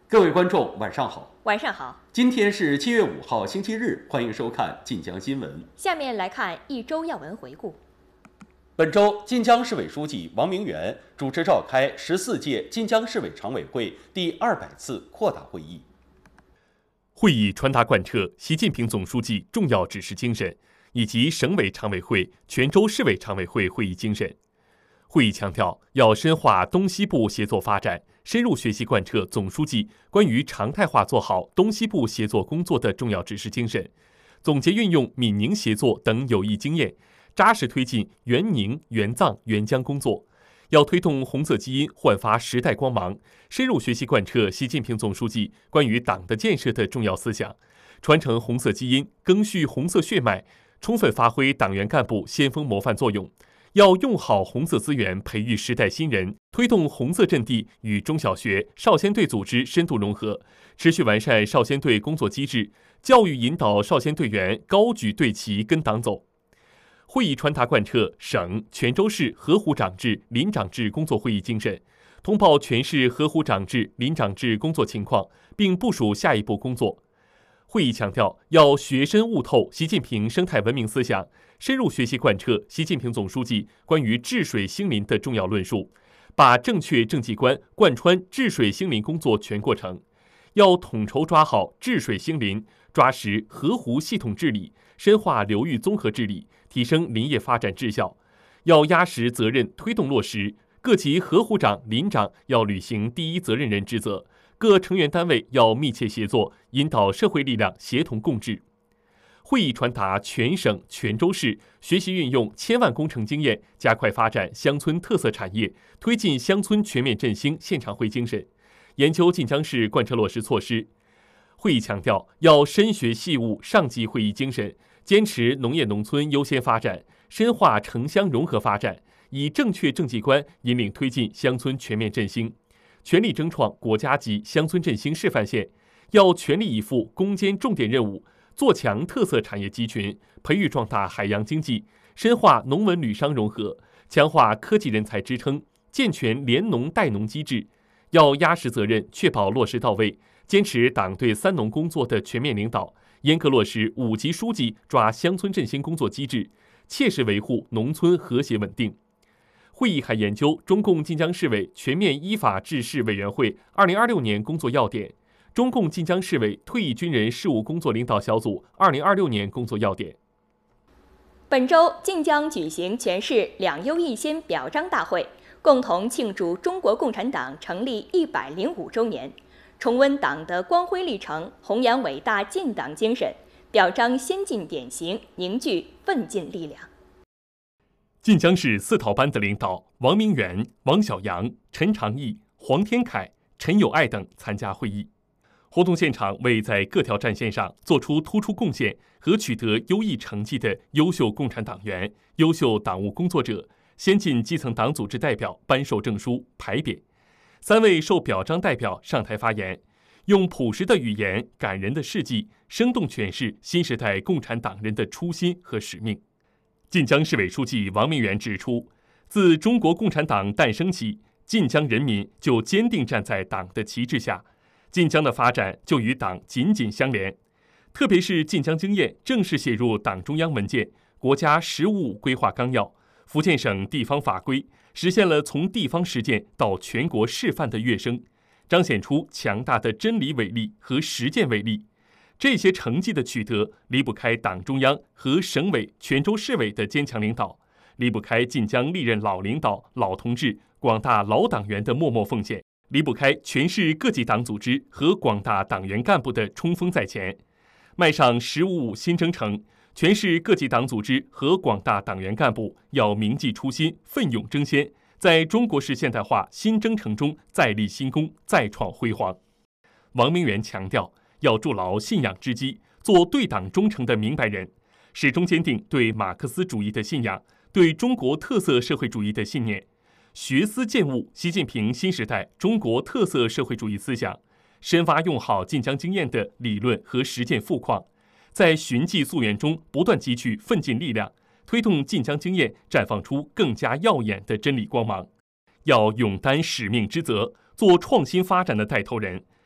各位观众，晚上好。 晚上好， 今天是7月5号，星期日，欢迎收看晋江新闻。 下面来看一周要闻回顾。 本周，晋江市委书记王明元主持召开14届晋江市委常委会第200次扩大会议。 会议传达贯彻习近平总书记重要指示精神以及省委常委会、泉州市委常委会会议精神。会议强调，要深化东西部协作发展，深入学习贯彻总书记关于常态化做好东西部协作工作的重要指示精神，总结运用闽宁协作等有益经验，扎实推进援宁、援藏、援疆工作。要推动红色基因焕发时代光芒，深入学习贯彻习近平总书记关于党的建设的重要思想，传承红色基因，赓续红色血脉，充分发挥党员干部先锋模范作用。要用好红色资源，培育时代新人，推动红色阵地与中小学、少先队组织深度融合，持续完善少先队工作机制，教育引导少先队员高举队旗跟党走。会议传达贯彻省、泉州市河湖长制、邻长制工作会议精神，通报全市河湖长制、邻长制工作情况，并部署下一步工作。会议强调，要学深悟透习近平生态文明思想，深入学习贯彻习近平总书记关于治水兴林的重要论述，把正确政绩观贯穿治水兴林工作全过程。要统筹抓好治水兴林，抓实河湖系统治理，深化流域综合治理，提升林业发展质效。要压实责任，推动落实，各级河湖长、邻长要履行第一责任人职责，各成员单位要密切协作，引导社会力量协同共治。会议传达全省、泉州市学习运用千万工程经验，加快发展乡村特色产业，推进乡村全面振兴现场会精神，研究晋江市贯彻落实措施。会议强调，要深学细悟上级会议精神，坚持农业农村优先发展，深化城乡融合发展，以正确政绩观引领推进乡村全面振兴，全力争创国家级乡村振兴示范县。要全力以赴攻坚重点任务，做强特色产业集群，培育壮大海洋经济，深化农文旅商融合，强化科技人才支撑，健全联农带农机制。要压实责任，确保落实到位，坚持党对三农工作的全面领导，严格落实5级书记抓乡村振兴工作机制，切实维护农村和谐稳定。会议还研究中共晋江市委全面依法治市委员会2026年工作要点，中共晋江市委退役军人事务工作领导小组2026年工作要点。 本周，晋江举行全市2优1先表彰大会，共同庆祝中国共产党成立105周年，重温党的光辉历程，弘扬伟大建党精神，表彰先进典型，凝聚奋进力量。 晋江市4套班的领导王明元、王小阳、陈长义、黄天凯、陈友爱等参加会议。活动现场为在各条战线上做出突出贡献和取得优异成绩的优秀共产党员、优秀党务工作者、先进基层党组织代表颁授证书、牌匾。3位受表彰代表上台发言，用朴实的语言、感人的事迹，生动诠释新时代共产党人的初心和使命。晋江市委书记王明元指出，自中国共产党诞生起，晋江人民就坚定站在党的旗帜下，晋江的发展就与党紧紧相连。特别是晋江经验正式写入党中央文件、国家“十五五”规划纲要、福建省地方法规，实现了从地方实践到全国示范的跃升，彰显出强大的真理伟力和实践伟力。这些成绩的取得，离不开党中央和省委、泉州市委的坚强领导，离不开晋江历任老领导、老同志、广大老党员的默默奉献，离不开全市各级党组织和广大党员干部的冲锋在前。迈上“15·5”新征程，全市各级党组织和广大党员干部要铭记初心，奋勇争先，在中国式现代化新征程中再立新功，再创辉煌。王明元强调，要筑牢信仰之基，做对党忠诚的明白人，始终坚定对马克思主义的信仰，对中国特色社会主义的信念，学思践悟习近平新时代中国特色社会主义思想，深挖用好晋江经验的理论和实践富矿，在循迹溯源中不断积聚奋进力量，推动晋江经验绽放出更加耀眼的真理光芒。要勇担使命之责，做创新发展的带头人，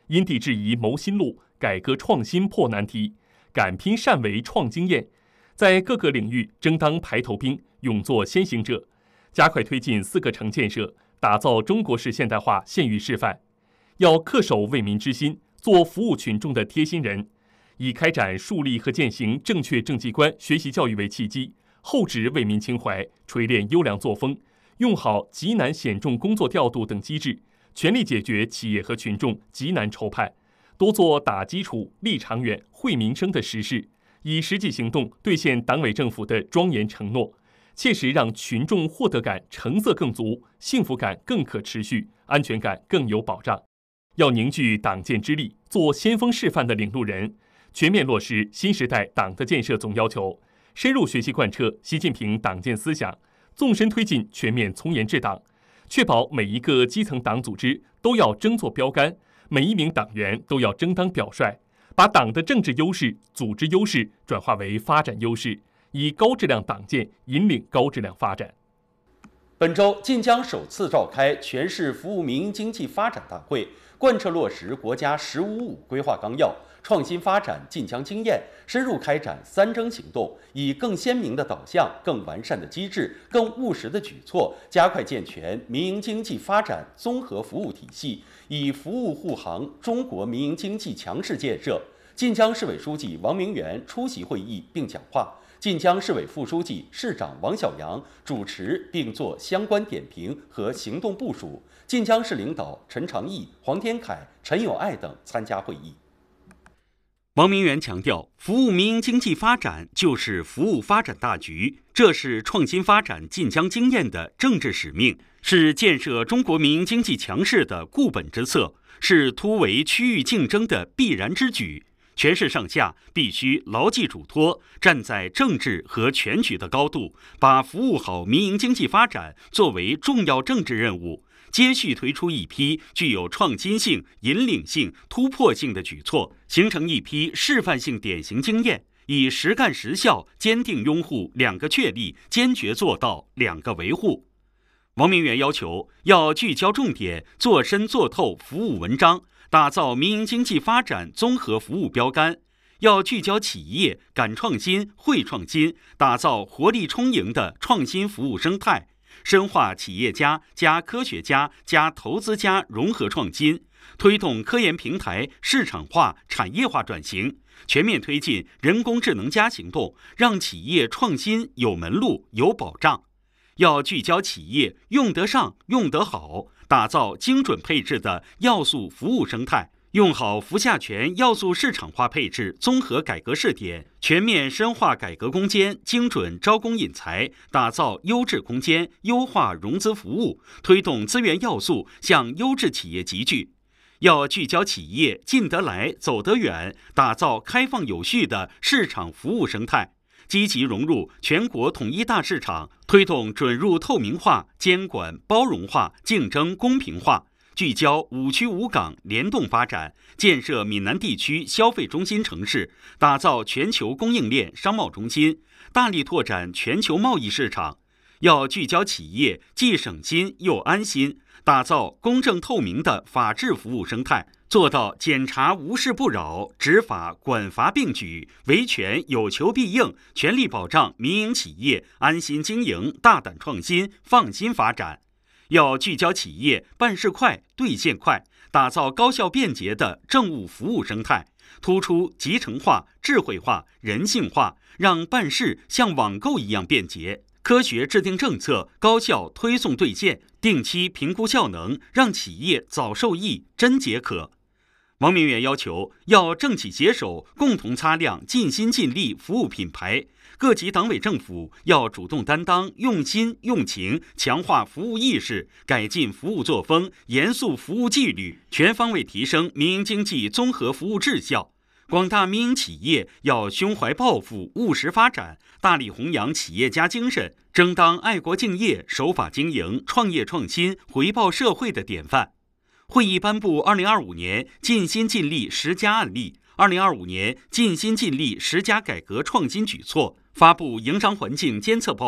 因地制宜谋新路，改革创新破难题，敢拼善为创经验，在各个领域争当排头兵，勇做先行者，加快推进4个城建设，打造中国式现代化县域示范。要恪守为民之心，做服务群众的贴心人，以开展树立和践行正确政绩观学习教育为契机，厚植为民情怀，锤炼优良作风，用好急难险重工作调度等机制，全力解决企业和群众急难愁盼，多做打基础、立长远、惠民生的实事，以实际行动兑现党委政府的庄严承诺，切实让群众获得感、成色更足，幸福感更可持续，安全感更有保障。要凝聚党建之力，做先锋示范的领路人，全面落实新时代党的建设总要求，深入学习贯彻习近平党建思想，纵深推进全面从严治党，确保每一个基层党组织都要争做标杆，每一名党员都要争当表率，把党的政治优势、组织优势转化为发展优势，以高质量党建引领高质量发展。 本周，晋江首次召开全市服务民营经济发展大会，贯彻落实国家“十五五”规划纲要，创新发展晋江经验，深入开展3征行动，以更鲜明的导向、更完善的机制、更务实的举措，加快健全民营经济发展综合服务体系，以服务护航中国民营经济强势建设。晋江市委书记王明元出席会议并讲话。晋江市委副书记、市长王小阳主持并作相关点评和行动部署。晋江市领导陈长义、黄天凯、陈友爱等参加会议。 王明元强调，服务民营经济发展就是服务发展大局，这是创新发展晋江经验的政治使命，是建设中国民营经济强势的固本之策，是突围区域竞争的必然之举。全市上下必须牢记嘱托，站在政治和全局的高度，把服务好民营经济发展作为重要政治任务，接续推出一批具有创新性、引领性、突破性的举措，形成一批示范性典型经验，以实干实效坚定拥护2个确立，坚决做到2个维护。王明元要求，要聚焦重点，做深做透服务文章，打造民营经济发展综合服务标杆，要聚焦企业敢创新、会创新，打造活力充盈的创新服务生态，深化企业家加科学家加投资家融合创新，推动科研平台市场化、产业化转型，全面推进人工智能行动，让企业创新有门路、有保障。要聚焦企业用得上、用得好，打造精准配置的要素服务生态，用好服下权要素市场化配置综合改革试点，全面深化改革攻坚，精准招工引才，打造优质空间，优化融资服务，推动资源要素向优质企业集聚。要聚焦企业进得来、走得远，打造开放有序的市场服务生态，积极融入全国统一大市场，推动准入透明化、监管包容化、竞争公平化，聚焦5区5港联动发展，建设闽南地区消费中心城市，打造全球供应链商贸中心，大力拓展全球贸易市场。要聚焦企业既省心又安心，打造公正透明的法治服务生态，做到检察无事不扰，执法管罚并举，维权有求必应，全力保障民营企业安心经营、大胆创新、放心发展。要聚焦企业办事快、兑现快，打造高效便捷的政务服务生态，突出集成化、智慧化、人性化，让办事像网购一样便捷。科学制定政策，高效推送兑现，定期评估效能，让企业早受益、真解渴。王明元要求，要政企携手，共同擦亮尽心尽力服务品牌。各级党委政府要主动担当，用心用情，强化服务意识，改进服务作风，严肃服务纪律，全方位提升民营经济综合服务质效。广大民营企业要胸怀抱负，务实发展，大力弘扬企业家精神，争当爱国敬业、守法经营、创业创新、回报社会的典范。会议颁布2025年尽心尽力10佳案例、2025年尽心尽力10佳改革创新举措，发布营商环境监测报告，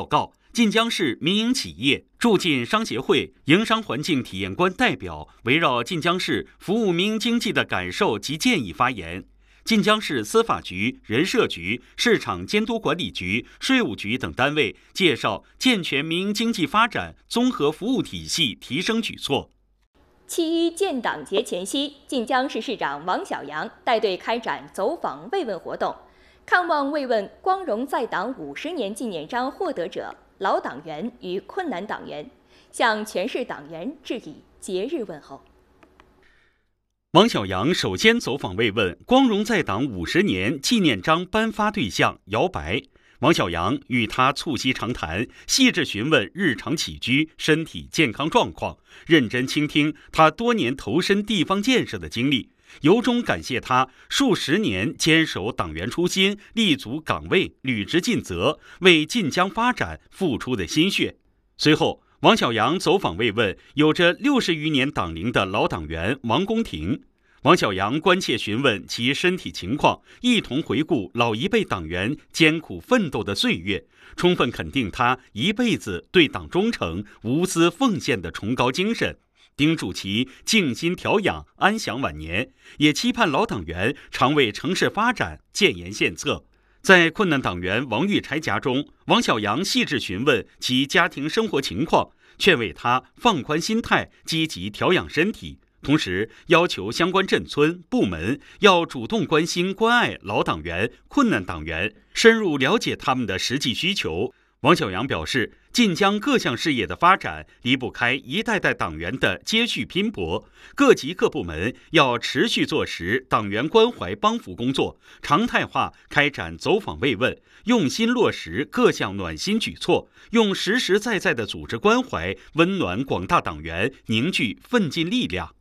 晋江市民营企业驻晋商协会营商环境体验官代表围绕晋江市服务民营经济的感受及建议发言。晋江市司法局、人社局、市场监督管理局、税务局等单位介绍健全民营经济发展综合服务体系提升举措。 7.1建党节前夕，晋江市市长王小杨带队开展走访慰问活动，看望慰问光荣在党50年纪念章获得者、老党员与困难党员，向全市党员致以节日问候。 王小杨首先走访慰问光荣在党50年纪念章颁发对象姚白。王小杨与他促膝长谈，细致询问日常起居、身体健康状况，认真倾听他多年投身地方建设的经历，由衷感谢他数十年坚守党员初心、立足岗位、履职尽责，为晋江发展付出的心血。随后，王小杨走访慰问有着60余年党龄的老党员王公廷。王小杨关切询问其身体情况，一同回顾老一辈党员艰苦奋斗的岁月，充分肯定他一辈子对党忠诚、无私奉献的崇高精神，叮嘱其静心调养，安享晚年，也期盼老党员常为城市发展建言献策。在困难党员王玉钗家中，王小杨细致询问其家庭生活情况，劝慰他放宽心态，积极调养身体。同时要求相关镇村部门要主动关心关爱老党员、困难党员，深入了解他们的实际需求。王小杨表示，晋江各项事业的发展离不开一代代党员的接续拼搏，各级各部门要持续做实党员关怀帮扶工作，常态化开展走访慰问，用心落实各项暖心举措，用实实在在的组织关怀温暖广大党员，凝聚奋进力量。